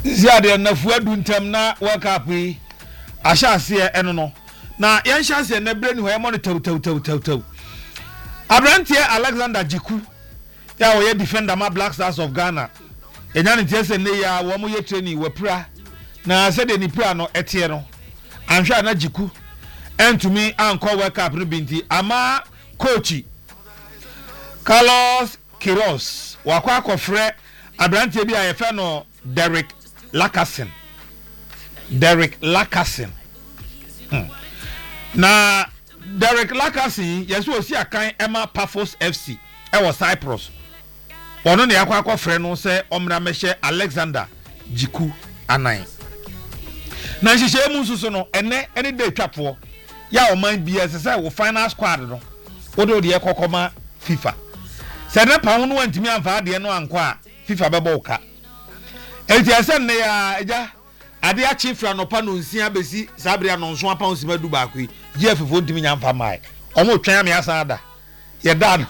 ziade na fu adu ntam na World Cup yi ahya ase eno no na yan hya ase na bre ni ho e mo no taw Abrantie Alexander Jiku ya wo ye defender ma Black Stars of Ghana enya ne tiese ne ya wo mo ye training wapra na se de ni pra no etie no anhwa na Jiku entumi anko World Cup no binti ama coach Carlos Queiroz wakwa akofre abrantie bi a yefe no Derek Lacazette na Derek Lacazette yeso osi akan Emma Paphos FC e wo Cyprus ono ne yakwa akofre no se omra mehye Alexander Jiku anan na nhihye mu nsuso no ene de twapo ya o man bia se wo final squad no wo de ekokoma FIFA se ne pa no wantimi amfa ade no anko a FIFA bebo ka enti asen ne ya eja ade a chifra no pa no nsia besi sabria no nso apa onsima du ba akui GF fo ntimi nyamfa mai omo twan me asa ada ye dad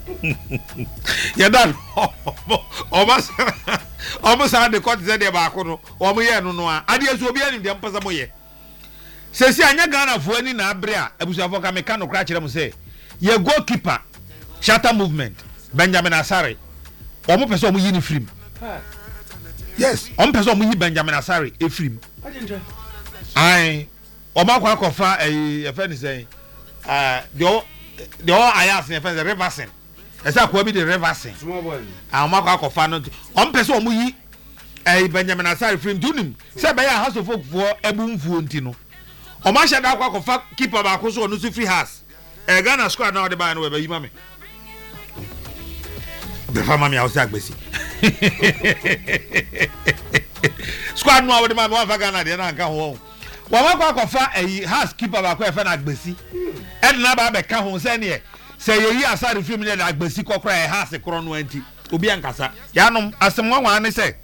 omo sa de court ze de ba ko no omo ye no no a ade aso obi ani de mpasa mo ye sesi anya Ghana fo ani na abre a abusuafo ka meka no kra kire mo se ye goalkeeper shatter movement Benjamin Asare omo pese omo yi ni film yes omo pese omo yi Benjamin Asare e film ai omo akwa kofa e fe ni say the all ayas ne fe reversing esa ko bi the reversing small boy omo akwa kofa no omo pese omo yi Benjamin Asare film dunim se be ya house of folk for ebumfuo ntino omo ahya da akwa kofa keeper ba ko so no su free house Ghana squad na o de ba no we ba yi mame the family house agbesi squad no o de ma wa fa Ghana de na nka ho wa ma kwa fa house keeper ba ko e fa na agbesi e de na ba be ka ho se ne se yeyi Asare film ne na agbesi kokora house kro no anti obi ankasa ya no asem wa ne se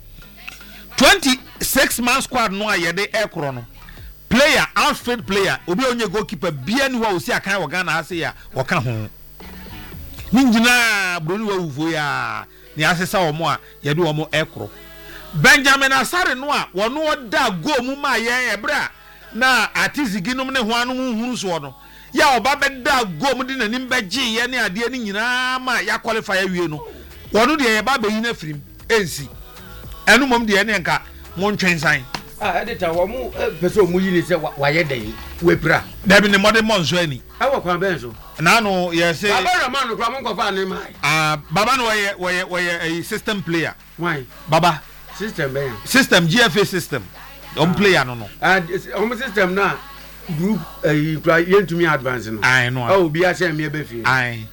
26 man squad no ayede e kro no player outfield player obi onye goalkeeper bia ni wa osi akan wa Ghana ase ya wo ka ho ninjina broni wa ufo ya ni asesa omo a yede omo ekro Benjamin Asare no a wono da go mu ma ye bra na atiziginum ne ho anu huru so no ya oba be da go mu de nanim beje ye ne ade ni nyina ma ya qualify awie no wono de ye ba be yina firim ensi enu mom de ye ne nka mo ntwensan editor wo mu person mu yini se wa ye den we bra da bi ne modern monso ani awo kwa ben so na no ye say baba man no kwa mo ko fa ne mai baba no we system player why baba system GFA system player no system na group yentumi advance no I know obi a say me be fi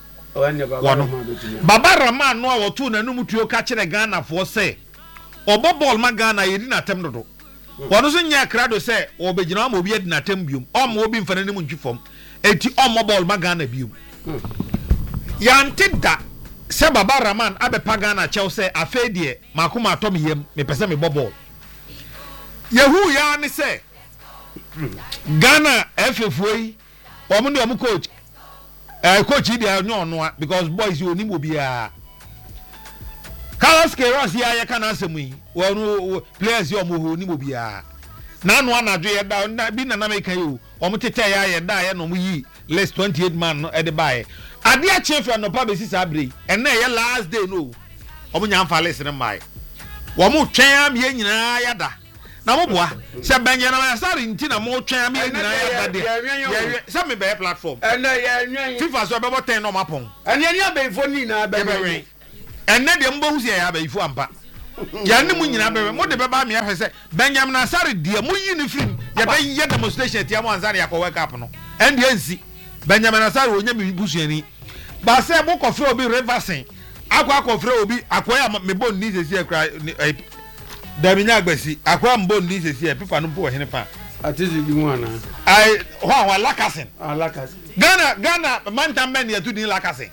baba Raman no a wotu nanum tuo ka kire Ghana fo say obo ball ma Ghana yedi na tem dodo wono so nya krado say obegina ma obi yedi na tem biom omo obi mfana ne mu ntwifom enti omo ball ma Ghana biom yantida se baba Raman abepa Ghana Chelsea afedie makoma atom yem me pese me ball yehu ya ni se Ghana FFOI omo ne omo coach coach dia no no because boys you onimo bia Carlos Queiroz ya kana asemu yi wonu players yo mo onimo bia na no anadwo ye da bi na make you omo tete ya ye da ye no mo yi less 28 man no e de bae ade a chefra no pa be sisa abre ene ye last day no omo nya mfa less ne mai wo mo twen am ye nyina ya da na mo boa se Benjamin Asare nti na mo twen am ye nyina ya da de ye se me be platform ene ye nwen FIFA so be bo 10 no mapon ene ni abefo ni na be ene de mbo hu se ya abefo ampa ya ne mu nyina be mo de be ba me afa se Benjamin Asare de mo yi ni film ya be ye demonstration tia mo anza ya ko World Cup no ende ensi Benjamin Asare onya me busuani ba se mo ko fre obi reversing akwa ko fre obi akoya me bon ni sesi akra Daminya agbesi akwa mbo ni sesi e pipa no po hene pa atizi bi mu ana ai ho Lacazette Lacazette Ghana mantam ben ya tudin Lacazette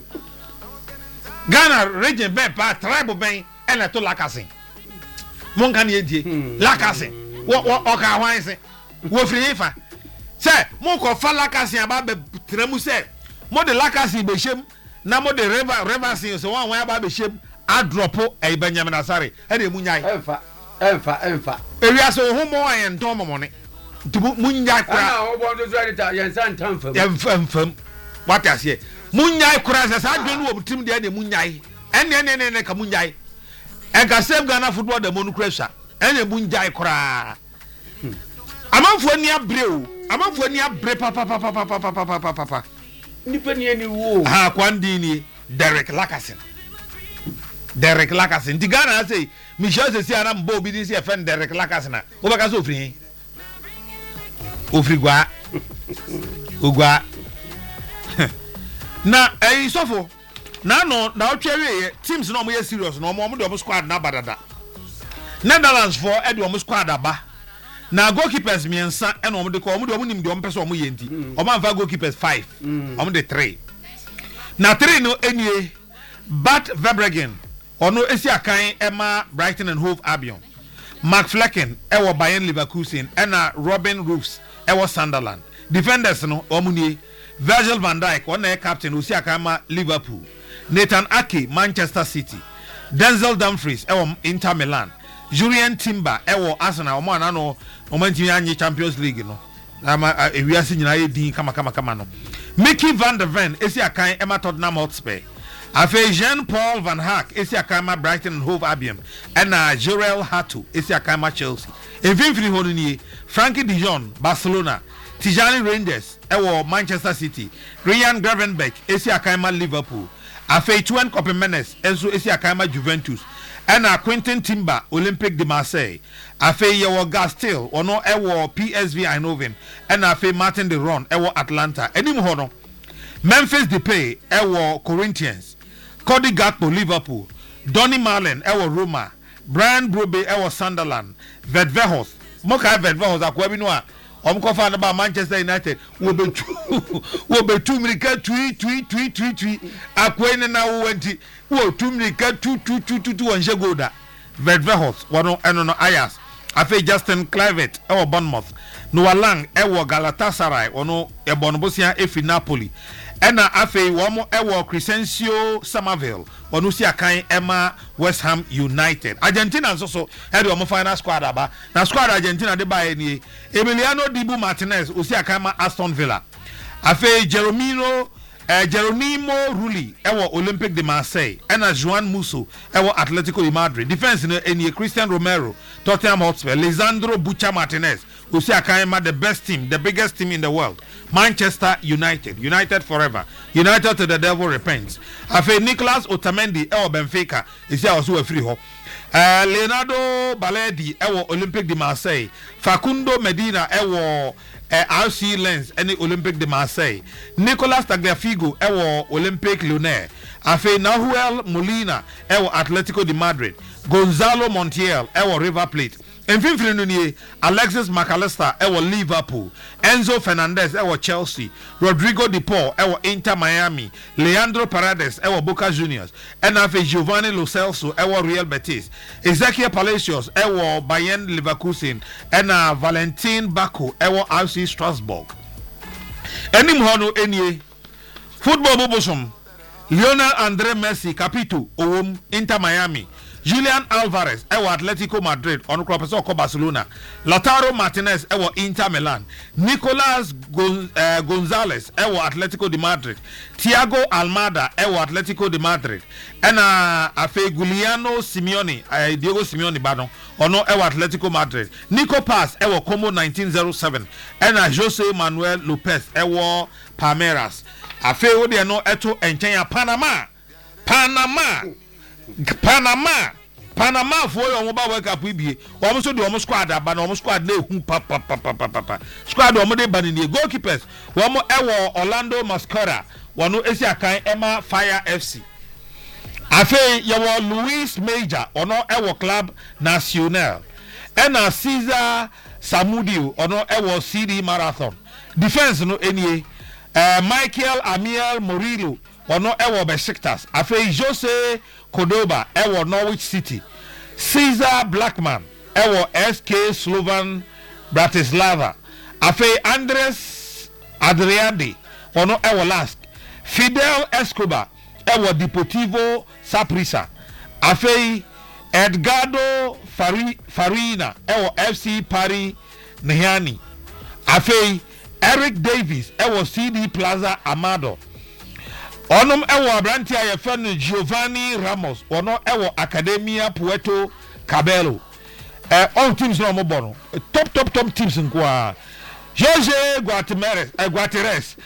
Ghana region be pa tribe ben ela to Lacazette mon kan ye die Lacazette wo ka hwan se wo firi fa se mo ko fa Lacazette aba be tramu se mo de Lacazette be shem na mo de reversing so wan aba be shem a drop Benjamin Asare e de mu nyai efa Emfa. Ewiase ho mo ayen ton momone. Nti munya kura. Ana wo bo so edita yensa ntam fam. Yemfam. What ase here? Munya kura se sa dwenu wo tim de na munyai. Ene ka munyai. Enka save Ghana football da monu kura sha. Ene munyai kura. Amanfo ani abre o. Amanfo ani abre papa. Nipa ni ani wo. Ha kwandi ni Derek Lakasen. Di Ghana say Michel se si ana mbo bi ni se fen Derek Lakasen. O baka so ofri. Ofri gwa. Ogwa. Na sofo. Na otwewe teams no mo ye serious no mo de squad na badada. Netherlands for e de squad aba. Na goalkeepers miensa e no mo de ko mo de nim de pese o mo ye nti. O ma fa goalkeepers 5. O mo de 3. Na 3 no enie Bart Verbruggen ono esi akan Emma Brighton and Hove Albion. Mark Flecken ewo Bayern Leverkusen na Robin Roofs ewo Sunderland. Defenders no omunie Virgil van Dijk one captain osi akan ma Liverpool. Nathan Ake Manchester City. Denzel Dumfries ewo Inter Milan. Julian Timber ewo Arsenal omo ana no omanti anyi Champions League no. Ama ewiase nyina ye din kama no. Mickey van der Ven esi akan Emma Tottenham Hotspur. Afe Jean-Paul Van Haak esi akama Brighton and Hove Albion na Jorel Hatu esi akama Chelsea. Enfimfini hono ni Frankie de Jong Barcelona, Tijani Rangers ewo Manchester City, Ryan Gravenberch esi akama Liverpool. Afe Tuen Kopemenes enso esi akama Juventus na Quentin Timber Olympique de Marseille. Afe yewo Gastel ono ewo PSV Eindhoven na afe Martin de Roon ewo Atlanta. Enim hono Memphis Depay ewo Corinthians. Cody Gakpo Liverpool, Donny Marlen ewo Roma, Brian Brobe ewo Sunderland, Vert Verhos, Moka Vert Verhos akwabi no a omkofa na ba Manchester United wo betu mirika tui akwen na wo wanti wo tu mirika tu wonje goda Vert Verhos wono eno no Ajax afi Justin Kluivert ewo Bournemouth, Noah Lang ewo Galatasaray wono ebonobosia efi Napoli. Ena afi womo ewo Crescencio Somerville onu si akan Emma West Ham United. Argentina nso so head womo final squad aba. Na squad Argentina de bae ni Emiliano Dibu Martinez osi akan ma Aston Villa. Afi Geronimo Rulli ewo Olympique de Marseille. Ena Juan Musso ewo Atletico de Madrid. Defense no eni Christian Romero Tottenham Hotspur. Lisandro Bucha Martinez osi akan ma the best team, the biggest team in the world. Manchester United forever. United to the devil repents. Afe Nicolas Otamendi ewo Benfica isi awoso afiri ho. Leonardo Baledi ewo Olympique de Marseille. Facundo Medina ewo RC Lens any Olympique de Marseille. Nicolas Tagliafico ewo Olympique Lyonnais. Afe Nahuel Molina ewo Atletico de Madrid. Gonzalo Montiel ewo River Plate. Enfimfini no nie Alexis McAllister ewo Liverpool, Enzo Fernandez ewo Chelsea, Rodrigo De Paul ewo Inter Miami, Leandro Paredes ewo Boca Juniors, enafe Giovanni Lo Celso ewo Real Betis, Ezequiel Palacios ewo Bayern Leverkusen, ena Valentin Bako ewo RC Strasbourg. Enim hono enie football bobosom Lionel Andre Messi Capito owom Inter Miami, Julian Alvarez ewo Atletico Madrid on Cropeso Barcelona, Lautaro Martinez ewo Inter Milan, Nicolas Gonzalez ewo Atletico de Madrid, Thiago Almada ewo Atletico de Madrid, ena afe Giuliano Simeone Diego Simeone badon ono ewo Atletico Madrid, Nico Paz ewo Como 1907, ena Jose Manuel Lopez ewo Palmeiras. Afe ode no eto enchen Panama for your mobile work up with you. Almost do almost squad, but almost squad no papa. Squad or mode ban in the goalkeepers. One more ewo Orlando Mascara. One no Asia Kai Emma Fire FC. Afe yawo Luis Major or no ewo Club Nacional. Ena Cesar Samudio or no ewo CD Marathon. Defense no any Michael Amiel Murillo or no ewo Besiktas. Afe Jose Cordoba ewo Norwich City, Caesar Blackman ewo SK Slovan Bratislava, afe Andres Adriade ono ewo Lask, Fidel Escobar ewo Deportivo Saprissa, afe Edgardo Farina ɛwɔ FC Paris Niani afei Eric Davis ɛwɔ CD Plaza Amado ɔnom ɛwɔ abranti a yɛfɛ no Giovanni Ramos ɔno ɛwɔ Academia Puerto Cabello all teams no ɔmo bɔ no top teams nkoa Jorge Guateres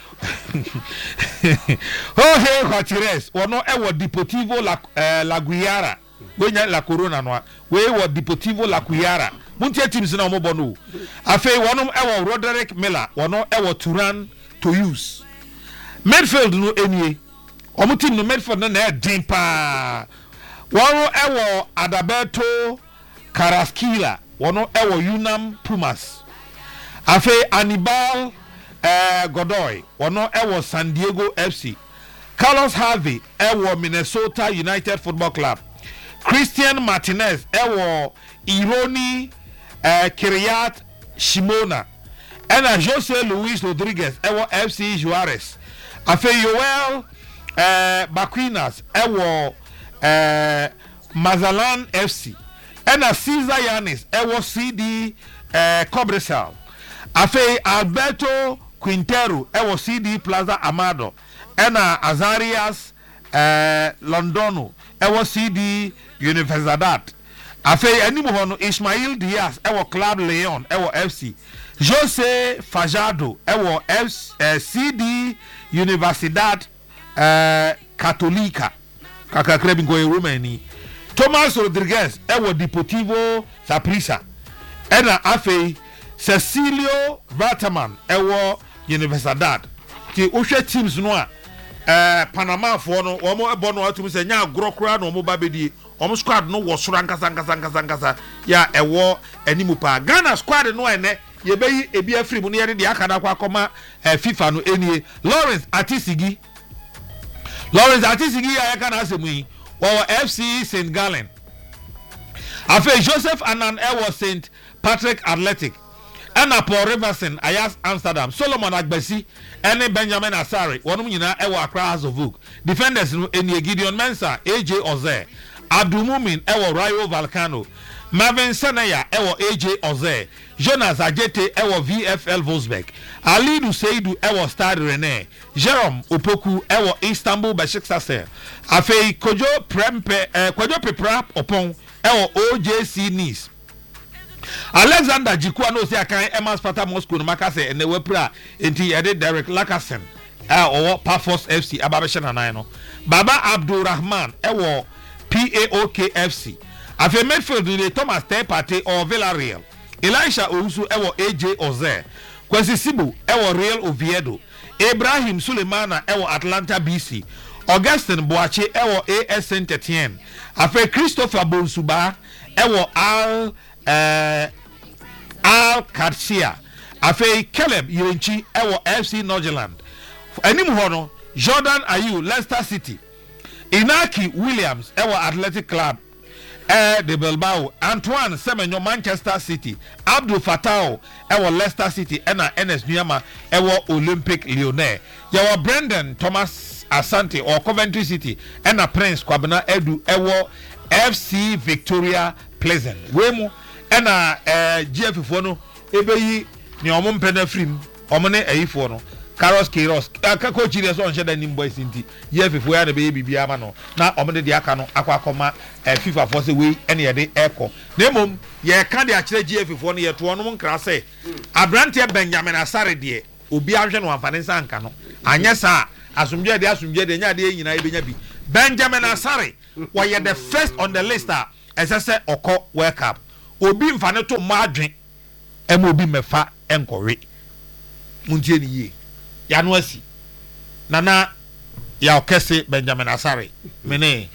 ɔno ɛwɔ Deportivo La Guiara wenya La Corona no we wɔ Deportivo La Guiara muntie teams na ɔmo bɔ no afei wɔnom ɛwɔ Roderick Miller ɔno ɛwɔ Turan Toyus midfield no enie ɔmo team no midfield no na ɛden paa wɔno ɛwɔ Adalberto Carrasquilla wɔno ɛwɔ Unam Pumas afei Anibal Godoy wɔno ɛwɔ San Diego FC Carlos Harvey ɛwɔ Minnesota United Football Club Christian Martinez ɛwɔ Ironi Kiryat Shimona ɛna Jose Luis Rodriguez ɛwɔ FC Juarez afei Yoel Baquinas ɛwɔ Mazalan FC ɛna Cesar Yanis ɛwɔ CD Cobresal afei Alberto Quintero ɛwɔ CD Plaza Amado ɛna Azarias Londono ɛwɔ CD Universidad afei anim hɔ no Ismail Diaz ɛwɔ Club Leon ɛwɔ FC Jose Fajardo ɛwɔ CD Universidad Católica kakakra bi ngoye Romani Thomas Rodriguez ɛwɔ Deportivo Saprissa ɛna afei Cecilio Vataman ɛwɔ Universidad ti ohwɛ teams no a Panama for no wɔn ɛbɔ no atum sɛ nya agorɔ kora na wɔn ba bedie wɔn squad no wɔ soro ankasa ya ɛwɔ animu pa Ghana squad no ɛnɛ yɛbɛyi ebi afiri mu no yɛde de aka na akɔma FIFA no enie Lawrence Atisigi a yɛka na asɛm yi wɔwɔ FC St Gallen afei Joseph Anan ɛwɔ St Patrick Athletic ɛna Paul Riverson Ajax Amsterdam Solomon Agbasi ɛne Benjamin Asare wɔnom nyinaa ɛwɔ Accra House of Oak defenders no enie Gideon Mensah AJ Oze Abdul Mumin ɛwɔ Rayo Vallecano Marvin Senaya ɛwɔ AJ Oze Jonas Ajete ɛwɔ VfL Wolfsburg Alidu Seidu ɛwɔ Stade Rennais Jerome Opoku ɛwɔ Istanbul Besiktas afei Kojo Pepra Opon ɛwɔ OJC Nice Alexander Jikwa no say akan Emma Sparta Moscow no makase ene wepra enti yede Derek Lacazette owo Pafos FC ababehye nanan no Baba Abdulrahman ewo PAOK FC afi midfield ni Thomas Tepate or Villarreal Elisha Owusu ewo AJ Oze Kwesi Sibu ewo Real Oviedo Ibrahim Sulemana ewo Atlanta BC Augustin Boache ewo AS Saint-Etienne afi Christopher Bonsuba ewo Al Karsia afei Caleb Yerenchi ewo FC Norgeland anim ho no Jordan Ayew Leicester City Inaki Williams ewo Athletic Club de Bilbao Antoine Semenyo Manchester City Abdul Fatah ewo Leicester City ena NS Nuyama ewo Olympic Lyonnais yawo Brendan Thomas Asante or Coventry City ena Prince Kwabena Edu ewo FC Victoria Pleasant wemo ena GF fo no ebeyi ni omo mpena frim omo ne ayifo no Carlos Queiroz aka coach ile so onhye da nim boys nti GF fo ya na be bibia ma no na omo de aka no akwa FIFA fo se we ene ye de eko na mom ye ka de akire GF fo no ye to onom nkra se Abrante Benjamin Asare de obi ahwe no amfane sanka no anye sa asumdwe de nya de nyina ebenya bi Benjamin Asare were the first on the list as Oko World Cup obi mfane to madwen ema obi mefa enkore muntie ni ye ya no asi nana ya okese Benjamin Asare mene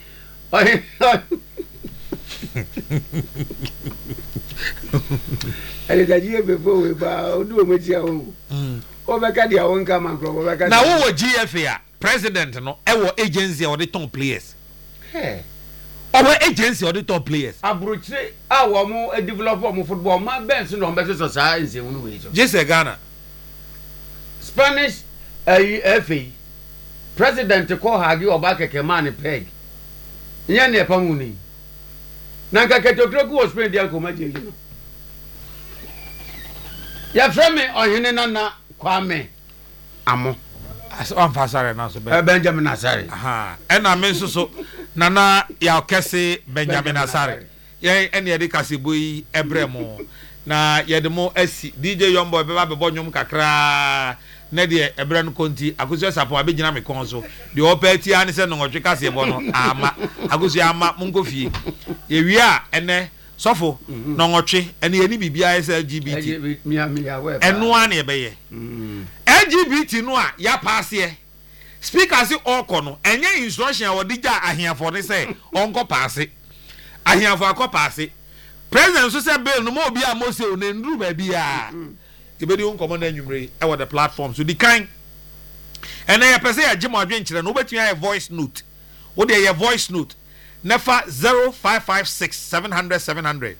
ele daji before we ba odu o metia o o be ka dia won ka man kro o be ka na wo GFA president no ewo agency or the top players our agency or the top players abrochire awo mo develop mo football ma ben so no be so sa nse wonu we so Jesse Ghana Spanish FA president ko hagi oba keke man peg nya ne pamuni na nka ketokro ku hospital dia ko ma jeje no ya frame ohene nana kwame amo amfa sare na so Benjamin Asare ena me so nana ya kese Benjamin Asare ye ene ye de kasebo yi ebremo na ye de mo asi DJ Yombo be ba be bonyum kakra na de ebre no konti akosu sapo abegina me kon so de opeti ani se no ngotwe kase bo no ama akosu ama munko fie ye wi a ene sofo no ngotwe ene ye ni bibia ese LGBT eno an ye be ye LGBT no a ya pass ye speaker si oko no enye instruction a wodija ahiafo ne se onko pass ahiafo akọ president so say bill no mo obi a mo se o ne nduru ba bia ebedi on command anwumre e wo the platform so di kan ene ya pese ya gimo adwen kire no obetumi ya voice note wo de ya voice note nefa 0556 700 700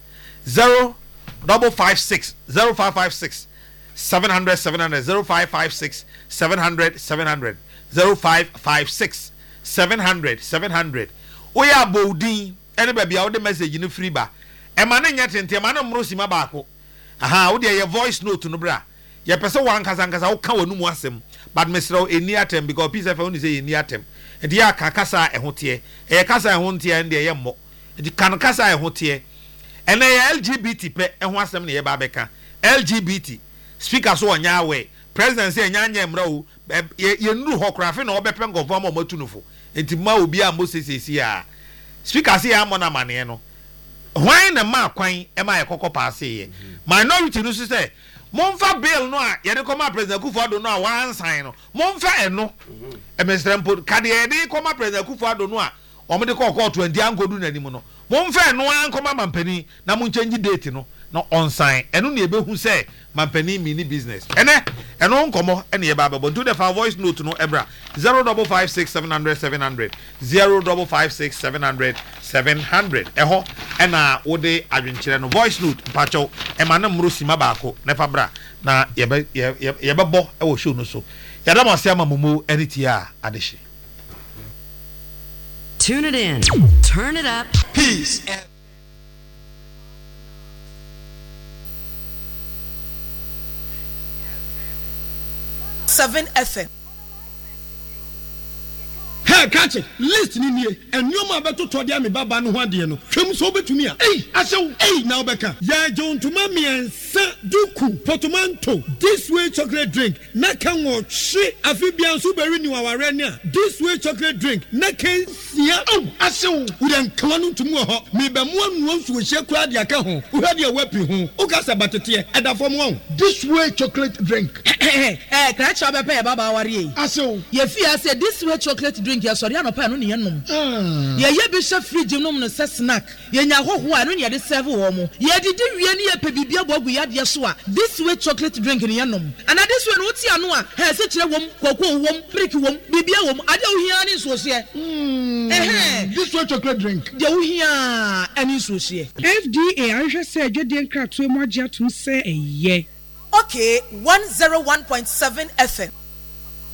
0556 0556 700 700 0556 700 700 0556 700 700 oya bodin ene ba bia wo de message ni free ba e ma ne nyatente ma na mro sima baako wo de ye voice note no bra ye pese wan kasa wo ka wonu mu asem but mesro eni atem because peace fa woni say eni atem e de ya kasa ehote e kasa ehonte e de ye mmo e de kan kasa ehote ene ye LGBT pe eho asem ne ye ba beka LGBT speaker so onya we president say enya mra wo ye nuru hokrafe na obepe ngofo ma matunufo enti ma obi a mo sesesi a speaker say ya mo na mane no hwan na ma kwan e ma ye kokko paase ye minority no so say monfa bill no a ye de koma president Akufo-Addo no a wan sign no monfa eno e Mr. Mpo kade ye de koma president Akufo-Addo no a omo de kokko 20 angodu nanim no monfa eno an koma mampani na mon change date no no on sign eno na ebehu say mampani mini business eno nkomo ene ye ba babo do the voice note no ebra 0556 700 700 0556 700 700 eho ena wode adwenkyere no voice note pacho e ma na mro sima baako nefa bra na ye be bo e wo show no so ya da mo se ama momo editia adeshi. Tune it in, turn it up. Peace. 7 FM. Hey, catch it. List ni nie. And you ma beto to dia me baba no ho ade no. Hwem so betumi a. Ashew. Now beka. Ya John to mami ensa duku portmanteau. This way chocolate drink. Na kan wo hwe afibia so beri ni waware ne a. This way chocolate drink. Na kan sia. Ashew. We dan klanu to mu ho. Me be mu anu nso hye kura de aka ho. Wo hwe de wapi ho. O ka sa batete. E da fom ho. This way chocolate drink. Kra cha be pe baba ware yi. Ashew. Ye fi ase this way chocolate drink ya sori anopa no ne yenom ye bi hye fridge nom no se snack ye nya hoho a no ne de serve wo mo ye didi wie ne ye pe bibia bogu ya de so a this way chocolate drink ne yenom and this way no ti ano a he se kire wom kokko wom milk wom bibia wom ade wo hia ne so se this way chocolate drink de wo hia ani so se FDA ahwe se adwede nkrato mu agye atum se eye okay 101.7 FM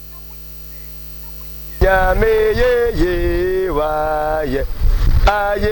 ya me ye wa ye aye